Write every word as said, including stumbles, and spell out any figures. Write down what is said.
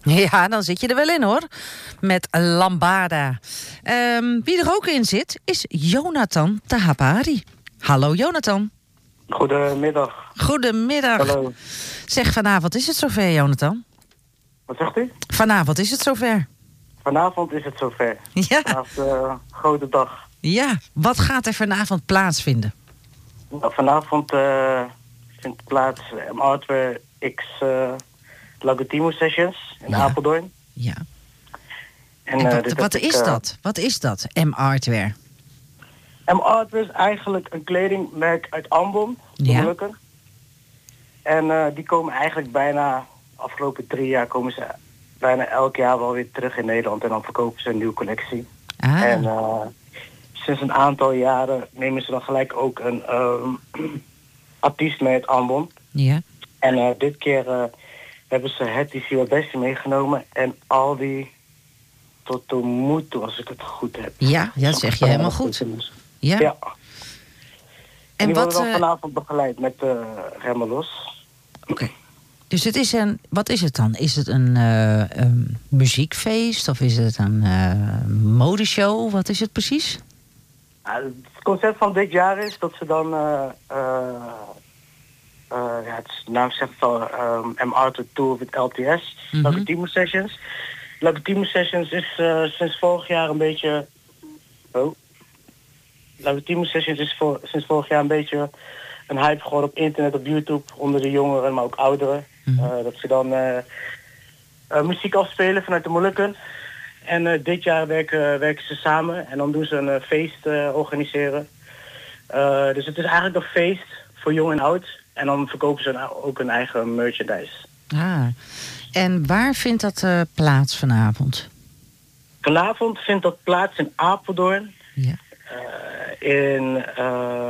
Ja, dan zit je er wel in hoor. Met Lambada. Um, wie er ook in zit is Jonathan Tahapari. Hallo Jonathan. Goedemiddag. Goedemiddag. Hallo. Zeg, vanavond is het zover, Jonathan? Wat zegt u? Vanavond is het zover. Vanavond is het zover. Ja. Vanavond de uh, grote dag. Ja, wat gaat er vanavond plaatsvinden? Nou, vanavond uh, vindt plaats M Artware X uh, Lagotimo Sessions in ja. Apeldoorn. Ja. En, en uh, wat, wat is ik, uh, dat? Wat is dat, M Artware? M Artware is eigenlijk een kledingmerk uit Ambon, ja. En uh, die komen eigenlijk bijna, afgelopen drie jaar komen ze bijna elk jaar wel weer terug in Nederland. En dan verkopen ze een nieuwe collectie. Ah. En uh, sinds een aantal jaren nemen ze dan gelijk ook een um, artiest mee uit Ambon. Ja. En uh, dit keer uh, hebben ze Hetty Siwabessi meegenomen. En al die tot de moed toe, als ik het goed heb. Ja, ja dat zeg je helemaal goed. Ja. ja. En, en die wat worden dan uh... vanavond begeleid met uh, Remmen Los. Oké. Okay. Dus het is een, wat is het dan? Is het een, uh, een muziekfeest of is het een uh, modeshow? Wat is het precies? Uh, het concept van dit jaar is dat ze dan, uh, uh, uh, ja, het is, naam zegt al, um, M Artware Tour with L T S, mm-hmm. Lagotimo Sessions. Lagotimo Sessions is uh, sinds vorig jaar een beetje, oh, Lagotimo Sessions is voor, sinds vorig jaar een beetje een hype geworden op internet, op YouTube, onder de jongeren, maar ook ouderen. Mm-hmm. Uh, dat ze dan uh, uh, muziek afspelen vanuit de Molukken. En uh, dit jaar werken, werken ze samen en dan doen ze een uh, feest uh, organiseren. Uh, dus het is eigenlijk een feest voor jong en oud. En dan verkopen ze een, ook hun eigen merchandise. Ah, en waar vindt dat uh, plaats vanavond? Vanavond vindt dat plaats in Apeldoorn. Ja. Uh, in uh,